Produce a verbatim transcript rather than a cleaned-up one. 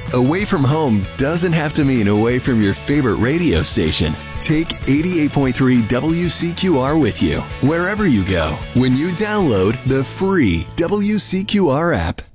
Away from home doesn't have to mean away from your favorite radio station. Take eighty-eight point three W C Q R with you wherever you go when you download the free W C Q R app.